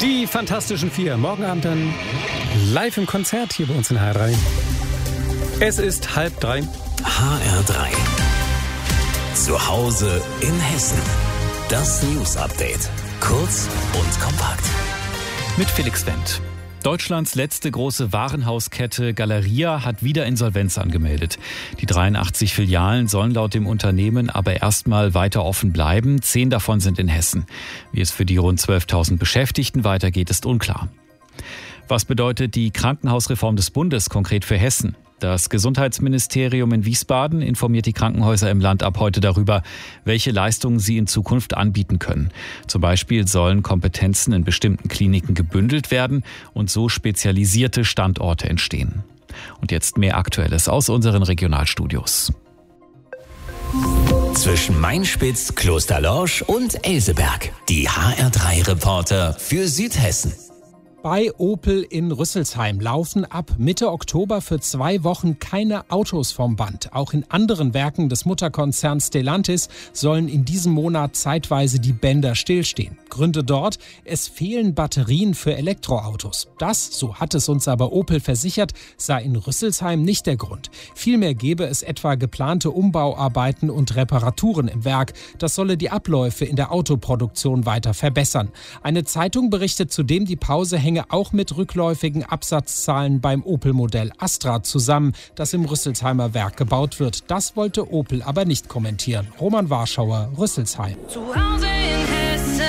Die Fantastischen Vier. Morgen Abend dann live im Konzert hier bei uns in HR3. Es ist 2:30. HR3. Zu Hause in Hessen. Das News Update. Kurz und kompakt. Mit Felix Wendt. Deutschlands letzte große Warenhauskette Galeria hat wieder Insolvenz angemeldet. Die 83 Filialen sollen laut dem Unternehmen aber erstmal weiter offen bleiben. 10 davon sind in Hessen. Wie es für die rund 12.000 Beschäftigten weitergeht, ist unklar. Was bedeutet die Krankenhausreform des Bundes konkret für Hessen? Das Gesundheitsministerium in Wiesbaden informiert die Krankenhäuser im Land ab heute darüber, welche Leistungen sie in Zukunft anbieten können. Zum Beispiel sollen Kompetenzen in bestimmten Kliniken gebündelt werden und so spezialisierte Standorte entstehen. Und jetzt mehr Aktuelles aus unseren Regionalstudios. Zwischen Mainspitz, Klosterlorsch und Elseberg. Die HR3-Reporter für Südhessen. Bei Opel in Rüsselsheim laufen ab Mitte Oktober für 2 Wochen keine Autos vom Band. Auch in anderen Werken des Mutterkonzerns Stellantis sollen in diesem Monat zeitweise die Bänder stillstehen. Gründe dort: es fehlen Batterien für Elektroautos. Das, so hat es uns aber Opel versichert, sei in Rüsselsheim nicht der Grund. Vielmehr gebe es etwa geplante Umbauarbeiten und Reparaturen im Werk. Das solle die Abläufe in der Autoproduktion weiter verbessern. Eine Zeitung berichtet zudem, die Pause hänge auch mit rückläufigen Absatzzahlen beim Opel-Modell Astra zusammen, das im Rüsselsheimer Werk gebaut wird. Das wollte Opel aber nicht kommentieren. Roman Warschauer, Rüsselsheim. Zu Hause in Hessen.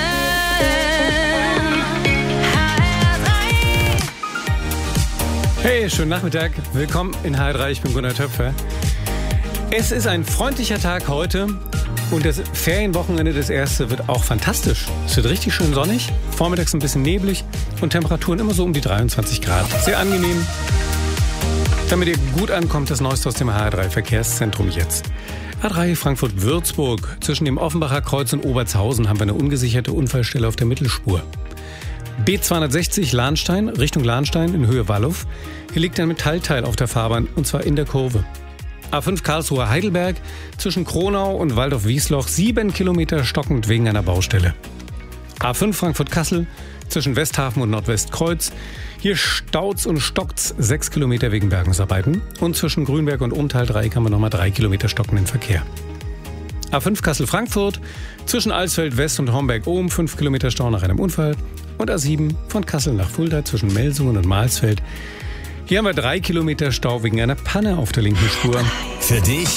Hey, schönen Nachmittag. Willkommen in HR3. Ich bin Gunnar Töpfer. Es ist ein freundlicher Tag heute. Und das Ferienwochenende, das erste, wird auch fantastisch. Es wird richtig schön sonnig, vormittags ein bisschen neblig und Temperaturen immer so um die 23 Grad. Sehr angenehm. Damit ihr gut ankommt, das Neueste aus dem HR3 Verkehrszentrum jetzt. A3 Frankfurt-Würzburg. Zwischen dem Offenbacher Kreuz und Obertshausen haben wir eine ungesicherte Unfallstelle auf der Mittelspur. B260 Lahnstein, Richtung Lahnstein in Höhe Wallow. Hier liegt ein Metallteil auf der Fahrbahn und zwar in der Kurve. A5 Karlsruhe-Heidelberg, zwischen Kronau und Waldorf-Wiesloch 7 Kilometer stockend wegen einer Baustelle. A5 Frankfurt-Kassel, zwischen Westhafen und Nordwestkreuz. Hier staut's und stockt's 6 Kilometer wegen Bergungsarbeiten. Und zwischen Grünberg und Umtal-Dreieck haben wir nochmal 3 Kilometer stockenden Verkehr. A5 Kassel-Frankfurt, zwischen Alsfeld-West und Homberg-Ohm 5 Kilometer Stau nach einem Unfall. Und A7 von Kassel nach Fulda, zwischen Melsungen und Mahlsfeld. Hier haben wir 3 Kilometer Stau wegen einer Panne auf der linken Spur. Für dich